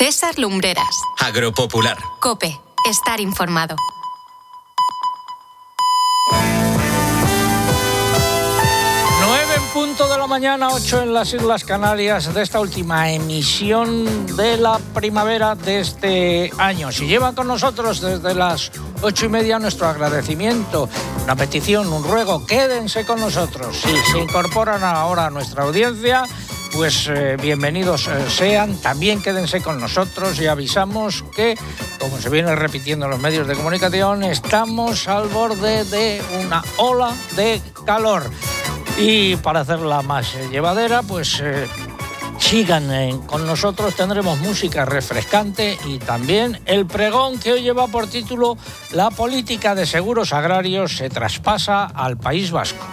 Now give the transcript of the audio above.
César Lumbreras. Agropopular. COPE. Estar informado. Punto de la mañana, 8 en las Islas Canarias, de esta última emisión de la primavera de este año. Si llevan con nosotros desde las 8:30, nuestro agradecimiento, una petición, un ruego, quédense con nosotros. Si se incorporan ahora a nuestra audiencia, pues bienvenidos sean, también quédense con nosotros y avisamos que, como se viene repitiendo en los medios de comunicación, estamos al borde de una ola de calor. Y para hacerla más llevadera, pues sigan con nosotros, tendremos música refrescante y también el pregón que hoy lleva por título: La política de seguros agrarios se traspasa al País Vasco.